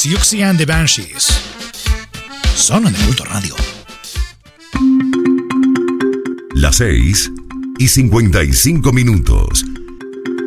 Siouxsie and the Banshees. Solo en el Culto Radio. Las 6:55.